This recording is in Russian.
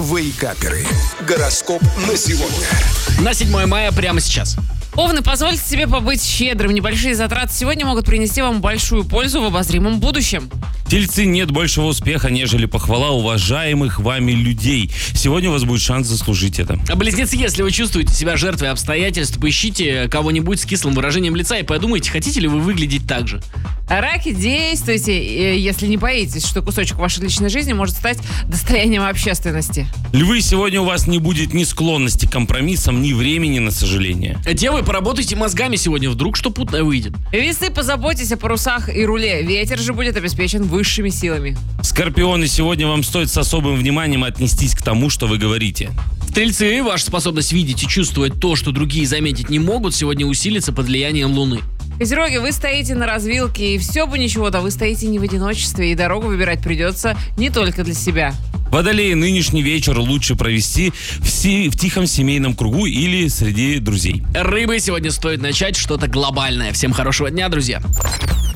Вейкаперы. Гороскоп на сегодня. На 7 мая прямо сейчас. Овны, позвольте себе побыть щедрым. Небольшие затраты сегодня могут принести вам большую пользу в обозримом будущем. Тельцы, нет большего успеха, нежели похвала уважаемых вами людей. Сегодня у вас будет шанс заслужить это. Близнецы, если вы чувствуете себя жертвой обстоятельств, поищите кого-нибудь с кислым выражением лица и подумайте, хотите ли вы выглядеть так же. Раки, действуйте, если не боитесь, что кусочек вашей личной жизни может стать достоянием общественности. Львы, сегодня у вас не будет ни склонности к компромиссам, ни времени на сожаление. Девы, поработайте мозгами сегодня, вдруг что путное выйдет. Весы, позаботьтесь о парусах и руле. Ветер же будет обеспечен высшими силами. Скорпионы, сегодня вам стоит с особым вниманием отнестись к тому, что вы говорите. Стрельцы, ваша способность видеть и чувствовать то, что другие заметить не могут, сегодня усилится под влиянием Луны. Козероги, вы стоите на развилке, и все бы ничего, да вы стоите не в одиночестве, и дорогу выбирать придется не только для себя. Водолеи, нынешний вечер лучше провести в тихом семейном кругу или среди друзей. Рыбы, сегодня стоит начать что-то глобальное. Всем хорошего дня, друзья.